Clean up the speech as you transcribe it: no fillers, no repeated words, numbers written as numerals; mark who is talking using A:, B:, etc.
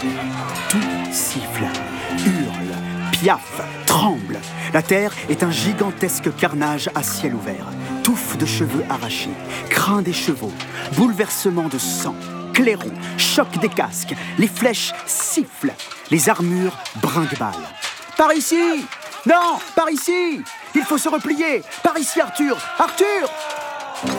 A: Tout siffle, hurle, piaffe, tremble. La terre est un gigantesque carnage à ciel ouvert. Touffes de cheveux arrachés, crins des chevaux, bouleversement de sang, clairons, choc des casques, les flèches sifflent, les armures brinque-balles. Par ici! Non, par ici! Il faut se replier! Par ici, Arthur! Arthur!